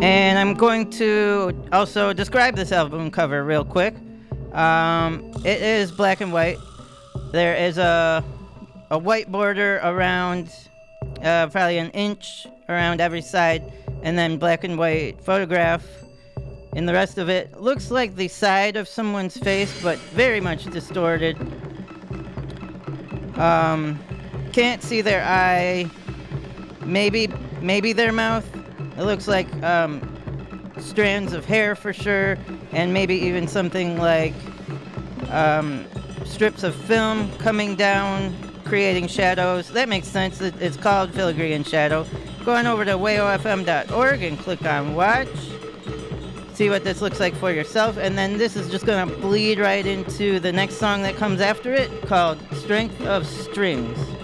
And I'm going to also describe this album cover real quick. It is black and white. There is a white border around probably an inch around every side, and then black and white photograph. And the rest of it looks like the side of someone's face, but very much distorted. Can't see their eye. Maybe their mouth. It looks like strands of hair for sure, and maybe even something like strips of film coming down, creating shadows. That makes sense. It's called Filigree and Shadow. Go on over to wayofm.org and click on Watch. See what this looks like for yourself, and then this is just going to bleed right into the next song that comes after it, called Strength of Strings.